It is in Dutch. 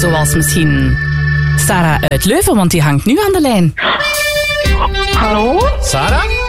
Zoals misschien Sarah uit Leuven, want die hangt nu aan de lijn. Hallo? Sarah?